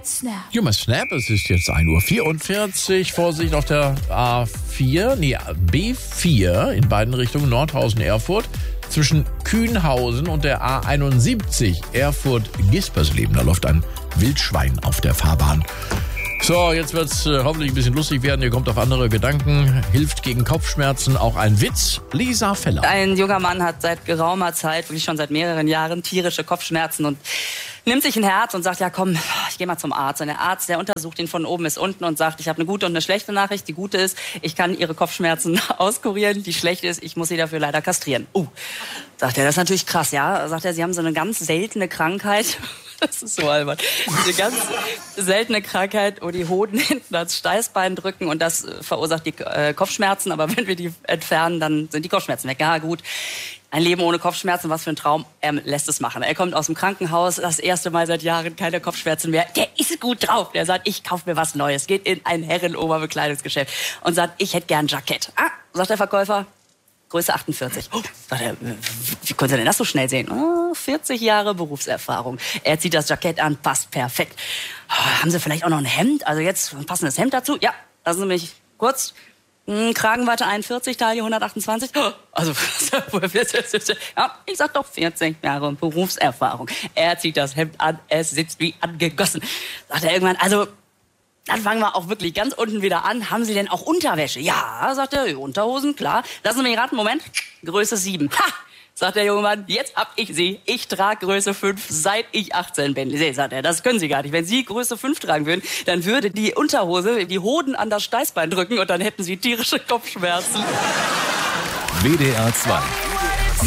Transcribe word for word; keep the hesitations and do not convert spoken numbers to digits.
mit Snap. Junge Snap, es ist jetzt ein Uhr vierundvierzig. Vorsicht auf der A vier, nee, B vier in beiden Richtungen, Nordhausen-Erfurt. Zwischen Kühnhausen und der A einundsiebzig, Erfurt-Gispersleben. Da läuft ein Wildschwein auf der Fahrbahn. So, jetzt wird's äh, hoffentlich ein bisschen lustig werden. Ihr kommt auf andere Gedanken. Hilft gegen Kopfschmerzen auch ein Witz? Lisa Feller. Ein junger Mann hat seit geraumer Zeit, wirklich schon seit mehreren Jahren, tierische Kopfschmerzen und nimmt sich ein Herz und sagt, ja komm, ich gehe mal zum Arzt. Und der Arzt, der untersucht ihn von oben bis unten und sagt, ich habe eine gute und eine schlechte Nachricht. Die gute ist, ich kann Ihre Kopfschmerzen auskurieren. Die schlechte ist, ich muss Sie dafür leider kastrieren. Uh, sagt er, das ist natürlich krass, ja. Sagt er, Sie haben so eine ganz seltene Krankheit. Das ist so albern. Eine ganz seltene Krankheit, wo die Hoden hinten ans Steißbein drücken und das verursacht die äh, Kopfschmerzen. Aber wenn wir die entfernen, dann sind die Kopfschmerzen weg. Ja, gut. Ein Leben ohne Kopfschmerzen, was für ein Traum. Er lässt es machen. Er kommt aus dem Krankenhaus, das erste Mal seit Jahren keine Kopfschmerzen mehr. Der ist gut drauf. Der sagt, ich kaufe mir was Neues. Geht in ein Herrenoberbekleidungsgeschäft und sagt, ich hätte gern ein Jackett. Ah, sagt der Verkäufer, Größe achtundvierzig. Oh, sagt er, wie können Sie denn das so schnell sehen? Oh, vierzig Jahre Berufserfahrung. Er zieht das Jackett an, passt perfekt. Oh, haben Sie vielleicht auch noch ein Hemd? Also jetzt ein passendes Hemd dazu? Ja, lassen Sie mich kurz. Kragenweite einundvierzig, Taille hundertachtundzwanzig. Also, ja, ich sag doch vierzig Jahre Berufserfahrung. Er zieht das Hemd an, es sitzt wie angegossen. Sagt er irgendwann, also, dann fangen wir auch wirklich ganz unten wieder an. Haben Sie denn auch Unterwäsche? Ja, sagt er, Unterhosen, klar. Lassen Sie mich raten, Moment. Größe sieben. Ha! Sagt der junge Mann, jetzt hab ich sie. Ich trage Größe fünf, seit ich achtzehn bin. Nee, sagt er, das können Sie gar nicht. Wenn Sie Größe fünf tragen würden, dann würde die Unterhose die Hoden an das Steißbein drücken und dann hätten Sie tierische Kopfschmerzen. W D R zwei